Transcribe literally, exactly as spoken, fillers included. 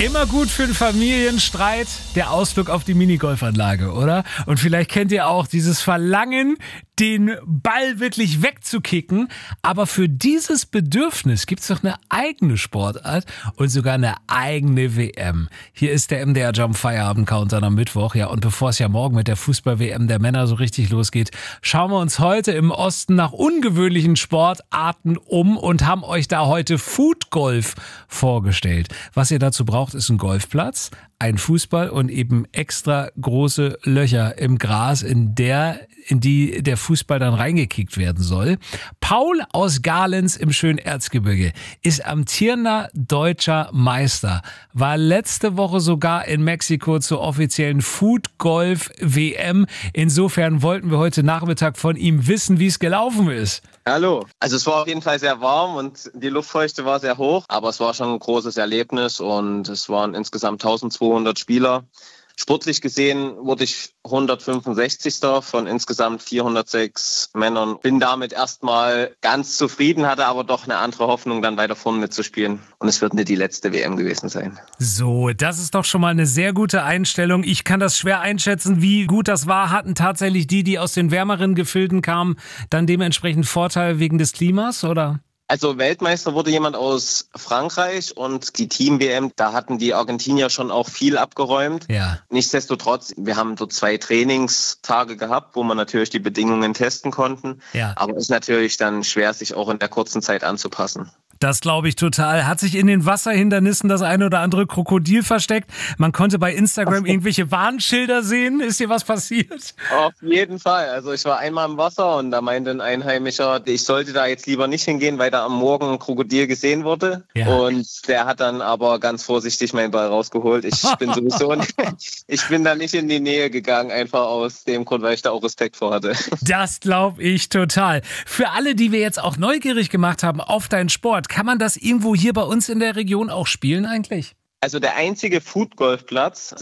Immer gut für den Familienstreit, der Ausflug auf die Minigolfanlage, oder? Und vielleicht kennt ihr auch dieses Verlangen, den Ball wirklich wegzukicken. Aber für dieses Bedürfnis gibt's doch eine eigene Sportart und sogar eine eigene W M. Hier ist der M D R Jump Feierabend Countdown am Mittwoch. Ja, und bevor es ja morgen mit der Fußball-W M der Männer so richtig losgeht, schauen wir uns heute im Osten nach ungewöhnlichen Sportarten um und haben euch da heute Footgolf vorgestellt. Was ihr dazu braucht, ist ein Golfplatz, ein Fußball und eben extra große Löcher im Gras, in der, in die der Fußball dann reingekickt werden soll. Paul aus Garlenz im schönen Erzgebirge ist amtierender deutscher Meister, war letzte Woche sogar in Mexiko zur offiziellen Footgolf-W M. Insofern wollten wir heute Nachmittag von ihm wissen, wie es gelaufen ist. Hallo. Also es war auf jeden Fall sehr warm und die Luftfeuchte war sehr hoch, aber es war schon ein großes Erlebnis und es waren insgesamt eintausendzweihundert Spieler. Sportlich gesehen wurde ich hundertfünfundsechzigster von insgesamt vierhundertsechs Männern. Bin damit erstmal ganz zufrieden, hatte aber doch eine andere Hoffnung, dann weiter vorne mitzuspielen. Und es wird nicht die letzte W M gewesen sein. So, das ist doch schon mal eine sehr gute Einstellung. Ich kann das schwer einschätzen, wie gut das war. Hatten tatsächlich die, die aus den wärmeren Gefilden kamen, dann dementsprechend Vorteil wegen des Klimas, oder? Also Weltmeister wurde jemand aus Frankreich und die Team-W M, da hatten die Argentinier schon auch viel abgeräumt. Ja. Nichtsdestotrotz, wir haben dort zwei Trainingstage gehabt, wo man natürlich die Bedingungen testen konnten. Ja. Aber es ist natürlich dann schwer, sich auch in der kurzen Zeit anzupassen. Das glaube ich total. Hat sich in den Wasserhindernissen das eine oder andere Krokodil versteckt? Man konnte bei Instagram irgendwelche Warnschilder sehen. Ist dir was passiert? Auf jeden Fall. Also ich war einmal im Wasser und da meinte ein Einheimischer, ich sollte da jetzt lieber nicht hingehen, weil da am Morgen ein Krokodil gesehen wurde. Ja. Und der hat dann aber ganz vorsichtig meinen Ball rausgeholt. Ich bin sowieso, ich bin da nicht in die Nähe gegangen, einfach aus dem Grund, weil ich da auch Respekt vor hatte. Das glaube ich total. Für alle, die wir jetzt auch neugierig gemacht haben auf deinen Sport, kann man das irgendwo hier bei uns in der Region auch spielen eigentlich? Also der einzige Footgolfplatz